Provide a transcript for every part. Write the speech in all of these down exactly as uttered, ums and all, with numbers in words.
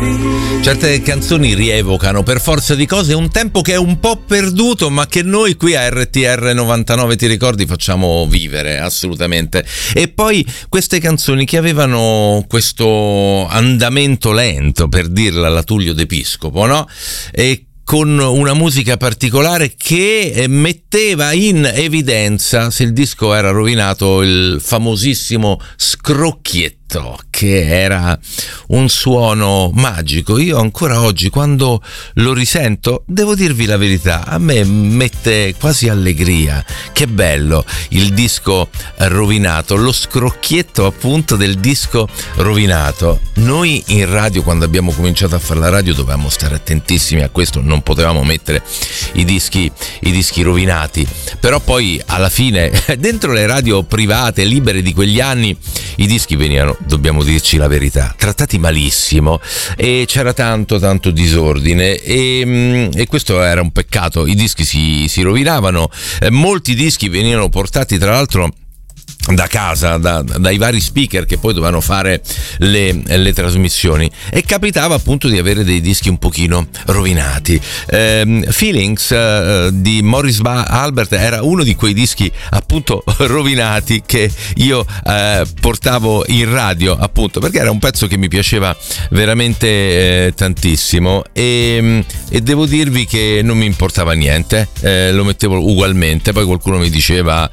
Certe canzoni rievocano per forza di cose un tempo che è un po' perduto, ma che noi qui a R T R novantanove, ti ricordi, facciamo vivere assolutamente. E poi queste canzoni che avevano questo andamento lento, per dirla alla Tullio d'Episcopo, no? E con una musica particolare che metteva in evidenza, se il disco era rovinato, il famosissimo scrocchietto, che era un suono magico. Io ancora oggi, quando lo risento, devo dirvi la verità, a me mette quasi allegria. Che bello il disco rovinato, lo scrocchietto appunto del disco rovinato. Noi in radio, quando abbiamo cominciato a fare la radio, dovevamo stare attentissimi a questo, non potevamo mettere i dischi i dischi rovinati, però poi alla fine dentro le radio private libere di quegli anni i dischi venivano, dobbiamo dirci la verità, trattati malissimo e c'era tanto tanto disordine e, e questo era un peccato. I dischi si, si rovinavano, eh, molti dischi venivano portati tra l'altro da casa, da, dai vari speaker che poi dovevano fare le, le trasmissioni, e capitava appunto di avere dei dischi un pochino rovinati. eh, Feelings eh, di Morris ba- Albert era uno di quei dischi appunto rovinati che io eh, portavo in radio, appunto perché era un pezzo che mi piaceva veramente eh, tantissimo e, e devo dirvi che non mi importava niente, eh, lo mettevo ugualmente. Poi qualcuno mi diceva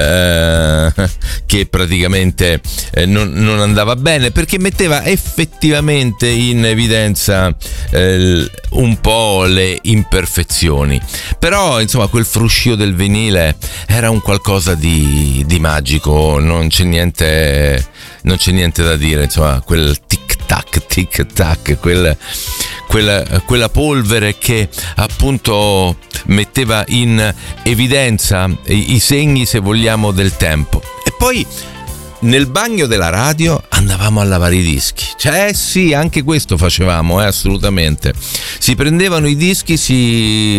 eh, che praticamente eh, non, non andava bene perché metteva effettivamente in evidenza eh, un po' le imperfezioni, però insomma quel fruscio del vinile era un qualcosa di, di magico, non c'è niente non c'è niente da dire, insomma quel tic tac tic tac, quel Quella, quella polvere che appunto metteva in evidenza i, i segni, se vogliamo, del tempo. E poi nel bagno della radio andavamo a lavare i dischi, cioè sì, anche questo facevamo, eh, assolutamente. Si prendevano i dischi, si